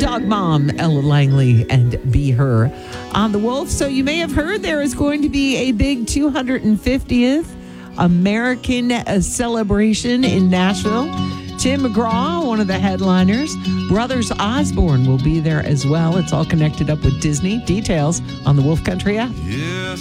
Dog Mom, Ella Langley, and Be Her on The Wolf. So you may have heard there is going to be a big 250th American celebration in Nashville. Tim McGraw, one of the headliners. Brothers Osborne will be there as well. It's all connected up with Disney. Details on the Wolf Country app. Yes,